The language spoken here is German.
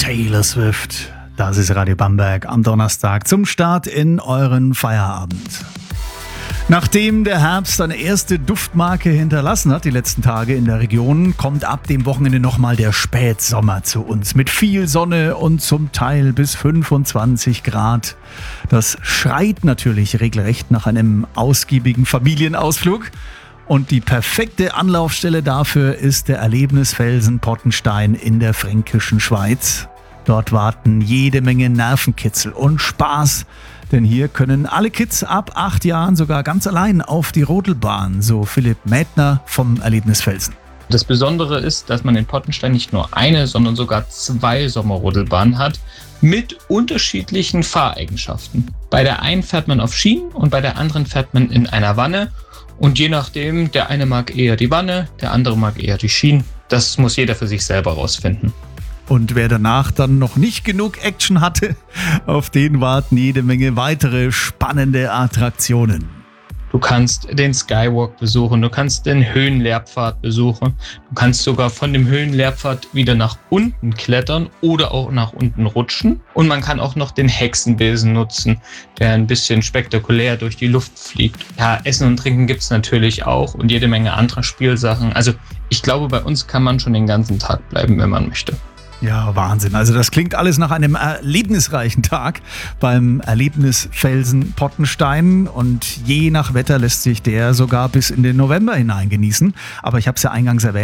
Taylor Swift. Das ist Radio Bamberg am Donnerstag zum Start in euren Feierabend. Nachdem der Herbst eine erste Duftmarke hinterlassen hat, die letzten Tage in der Region, kommt ab dem Wochenende nochmal der Spätsommer zu uns. Mit viel Sonne und zum Teil bis 25 Grad. Das schreit natürlich regelrecht nach einem ausgiebigen Familienausflug. Und die perfekte Anlaufstelle dafür ist der Erlebnisfelsen Pottenstein in der fränkischen Schweiz. Dort warten jede Menge Nervenkitzel und Spaß. Denn hier können alle Kids ab 8 Jahren sogar ganz allein auf die Rodelbahn, so Philipp Mädner vom Erlebnisfelsen. Das Besondere ist, dass man in Pottenstein nicht nur eine, sondern sogar 2 Sommerrodelbahnen hat mit unterschiedlichen Fahreigenschaften. Bei der einen fährt man auf Schienen und bei der anderen fährt man in einer Wanne. Und je nachdem, der eine mag eher die Wanne, der andere mag eher die Schienen. Das muss jeder für sich selber rausfinden. Und wer danach dann noch nicht genug Action hatte, auf den warten jede Menge weitere spannende Attraktionen. Du kannst den Skywalk besuchen, du kannst den Höhenlehrpfad besuchen, du kannst sogar von dem Höhenlehrpfad wieder nach unten klettern oder auch nach unten rutschen. Und man kann auch noch den Hexenbesen nutzen, der ein bisschen spektakulär durch die Luft fliegt. Ja, Essen und Trinken gibt es natürlich auch und jede Menge anderer Spielsachen. Also ich glaube, bei uns kann man schon den ganzen Tag bleiben, wenn man möchte. Ja, Wahnsinn. Also das klingt alles nach einem erlebnisreichen Tag beim Erlebnisfelsen Pottenstein und je nach Wetter lässt sich der sogar bis in den November hinein genießen. Aber ich habe es ja eingangs erwähnt.